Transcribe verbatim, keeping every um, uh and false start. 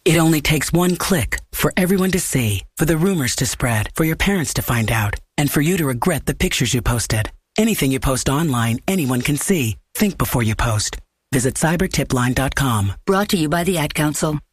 It only takes one click for everyone to see, for the rumors to spread, for your parents to find out, and for you to regret the pictures you posted. Anything you post online, anyone can see. Think before you post. Visit cyber tip line dot com. Brought to you by the Ad Council.